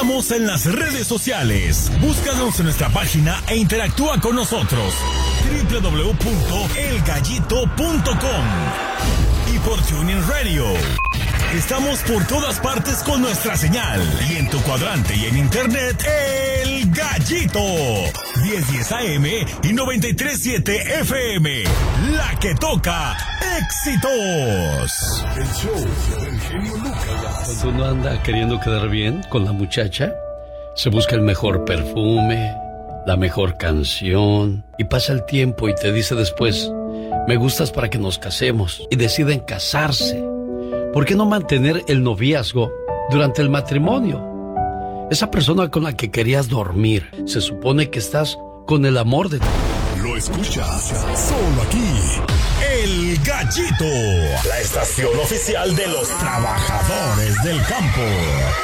Estamos en las redes sociales. Búscanos en nuestra página e interactúa con nosotros. www.elgallito.com y por TuneIn Radio. Estamos por todas partes con nuestra señal. Y en tu cuadrante y en internet, El Gallito. 1010 AM y 93.7 FM. La que toca éxitos. El show del genio Lucas. Cuando uno anda queriendo quedar bien con la muchacha, se busca el mejor perfume, la mejor canción, y pasa el tiempo y te dice después, me gustas para que nos casemos, y deciden casarse. ¿Por qué no mantener el noviazgo durante el matrimonio? Esa persona con la que querías dormir, se supone que estás con el amor de tu vida. Lo escuchas solo aquí. El Gallito, la estación oficial de los trabajadores del campo.